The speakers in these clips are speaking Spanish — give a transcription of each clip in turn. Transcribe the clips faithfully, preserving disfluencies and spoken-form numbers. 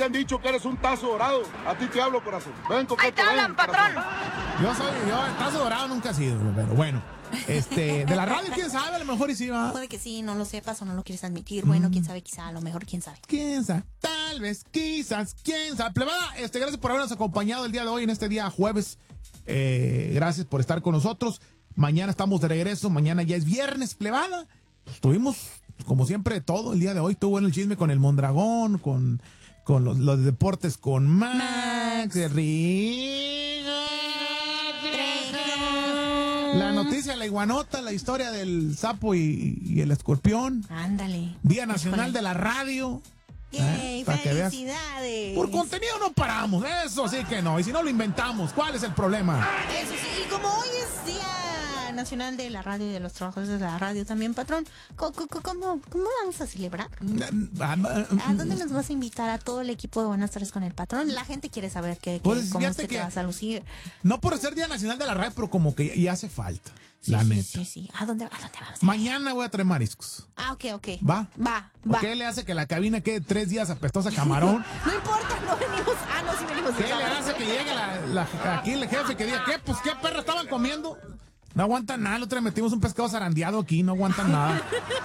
han dicho que eres un tazo dorado. A ti te hablo, corazón. Ven, coqueto, ¡Ahí te hablan, ven, patrón! corazón. Yo soy, yo, el tazo dorado nunca ha sido, pero bueno. Este, de la radio, quién sabe, a lo mejor y sí va. Puede que sí, no lo sepas o no lo quieres admitir. Bueno, quién sabe, quizá, a lo mejor, quién sabe. Quién sabe, tal vez, quizás, quién sabe. Plebada, este, gracias por habernos acompañado el día de hoy, en este día jueves. Eh, gracias por estar con nosotros. Mañana estamos de regreso, mañana ya es viernes, plebada. Tuvimos, como siempre, todo el día de hoy. Tuvo en el chisme con el Mondragón, con, con los, los deportes con Max, Max. Riga, la noticia, la iguanota, la historia del sapo y, y el escorpión. Ándale. Día Nacional Híjole. de la Radio. ¡Yay! ¿Eh? Para que veas. ¡Felicidades! Por contenido no paramos, eso sí que no. Y si no lo inventamos, ¿cuál es el problema? Eso sí, y como hoy es Día Nacional de la Radio y de los Trabajadores de la Radio también, patrón, ¿cómo, cómo, cómo vamos a celebrar? ¿A dónde nos vas a invitar a todo el equipo de Buenas Tardes con el Patrón? La gente quiere saber que, que Pues, cómo es fíjate que te que- vas a lucir. No por ser Día Nacional de la Radio, pero como que ya, ya hace falta. Sí, la sí, neta. sí, sí. ¿A dónde, a dónde vamos? Mañana voy a traer mariscos. Ah, ok, ok. ¿Va? Va, ¿O va. qué le hace que la cabina quede tres días apestosa a camarón? No importa, no venimos. Ah, no, sí venimos. de ¿Qué le sábado. hace que llegue la, la- aquí el jefe que diga, ¿qué? Pues, ¿qué perro estaban comiendo? No aguantan nada. El otro día metimos un pescado zarandeado aquí, no aguantan nada.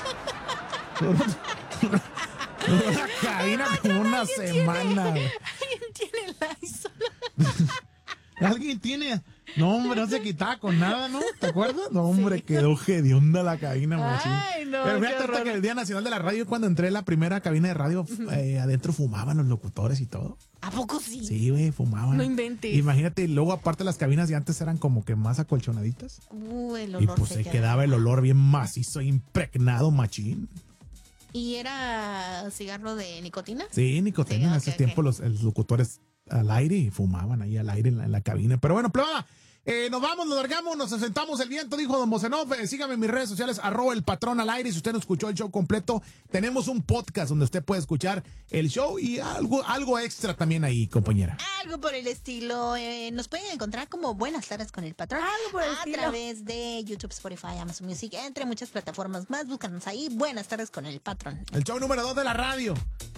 Una cabina como una semana. güey. Alguien tiene la Lysol. Alguien tiene. No, hombre, no se quitaba con nada, ¿no? ¿Te acuerdas? No, hombre, quedó hedionda la cabina, machín. Ay, no, Pero qué fíjate ahorita horror. que el Día Nacional de la Radio, cuando entré en la primera cabina de radio, eh, adentro fumaban los locutores y todo. ¿A poco sí? Sí, güey, fumaban. No inventes. Imagínate, y luego aparte las cabinas de antes eran como que más acolchonaditas. Uh, el Y olor pues se se queda. quedaba el olor bien macizo, impregnado, machín. ¿Y era cigarro de nicotina? Sí, nicotina. Sí, en ok, ese ok. tiempo los, los locutores al aire y fumaban ahí al aire en la, en la cabina. Pero bueno, plebada, eh, nos vamos, nos largamos, nos sentamos el viento, dijo Don Mocenov. Eh, sígame en mis redes sociales, arroba el patrón al aire. Si usted no escuchó el show completo, tenemos un podcast donde usted puede escuchar el show y algo, algo extra también ahí, compañera. Algo por el estilo. Eh, nos pueden encontrar como Buenas Tardes con el Patrón. Algo por el a estilo. través de YouTube, Spotify, Amazon Music, entre muchas plataformas más. Búscanos ahí. Buenas Tardes con el Patrón. El show número dos de la radio.